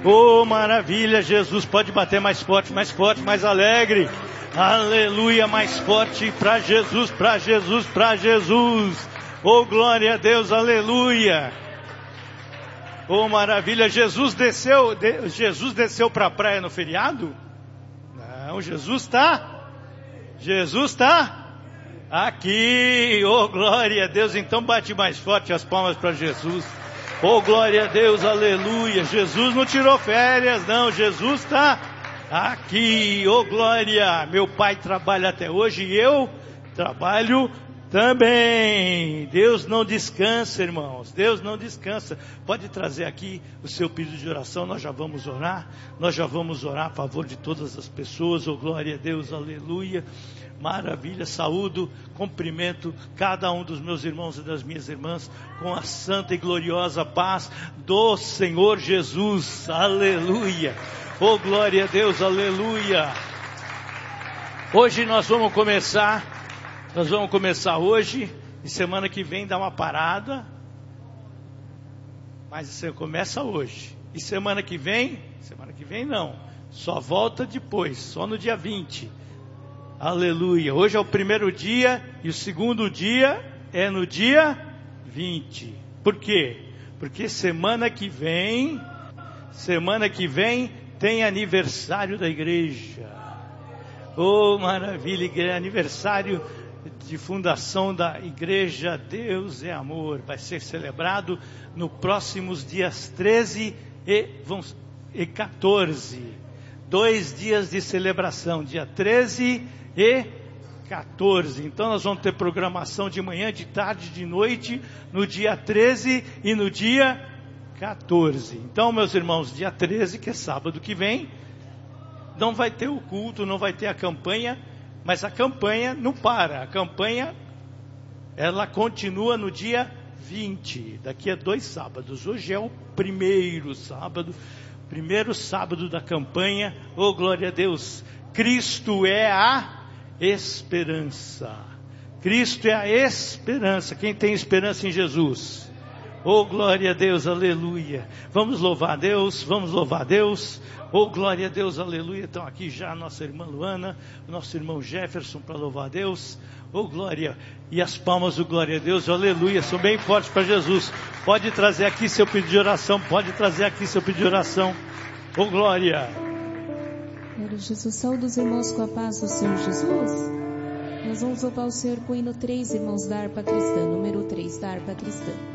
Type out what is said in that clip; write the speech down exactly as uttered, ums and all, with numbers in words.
Oh, maravilha, Jesus. Pode bater mais forte, mais forte, mais alegre. Aleluia, mais forte para Jesus, para Jesus, para Jesus. Oh, glória a Deus, aleluia. Oh, maravilha. Jesus desceu, de, Jesus desceu para a praia no feriado? Não, Jesus está. Jesus está aqui. Oh, glória a Deus. Então bate mais forte as palmas para Jesus. Oh, glória a Deus, aleluia. Jesus não tirou férias, não. Jesus está aqui. Oh, glória. Meu pai trabalha até hoje e eu trabalho também. Deus não descansa, irmãos. Deus não descansa. Pode trazer aqui o seu pedido de oração. Nós já vamos orar. Nós já vamos orar a favor de todas as pessoas. Oh, glória a Deus, aleluia. Maravilha, saúdo, cumprimento cada um dos meus irmãos e das minhas irmãs com a santa e gloriosa paz do Senhor Jesus, aleluia. Oh, glória a Deus, aleluia. Hoje nós vamos começar, nós vamos começar hoje, e semana que vem dá uma parada, mas você começa hoje, e semana que vem, semana que vem não, só volta depois, só no dia vinte. Aleluia, hoje é o primeiro dia e o segundo dia é no dia vinte. Por quê? Porque semana que vem, semana que vem tem aniversário da igreja. Oh, maravilha, aniversário de fundação da igreja Deus é Amor. Vai ser celebrado nos próximos dias treze e quatorze. Dois dias de celebração, dia treze e quatorze. Então nós vamos ter programação de manhã, de tarde, de noite, no dia treze e no dia quatorze. Então, meus irmãos, dia treze, que é sábado que vem, não vai ter o culto, não vai ter a campanha, mas a campanha não para. A campanha, ela continua no dia vinte, daqui a dois sábados. Hoje é o primeiro sábado, primeiro sábado da campanha. Oh, glória a Deus. Cristo é a esperança. Cristo é a esperança. Quem tem esperança em Jesus? Oh, glória a Deus, aleluia. Vamos louvar a Deus, vamos louvar a Deus. Oh, glória a Deus, aleluia. Então aqui já a nossa irmã Luana, o nosso irmão Jefferson para louvar a Deus. Oh, glória. E as palmas do glória a Deus, aleluia, são bem fortes para Jesus. Pode trazer aqui seu pedido de oração, pode trazer aqui seu pedido de oração. Oh, glória. Glória a Jesus, saúde os irmãos com a paz do Senhor Jesus. Nós vamos louvar o Senhor com o hino três, irmãos da harpa cristã, número três da harpa cristã.